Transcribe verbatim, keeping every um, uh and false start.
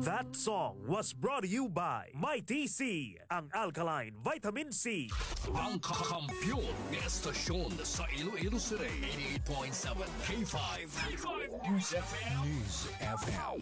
That song was brought to you by My T C, ang alkaline vitamin C. Ang kakampyon ng estasyon sa Iloilo City, eighty-eight point seven K five. K five News F M. News F M.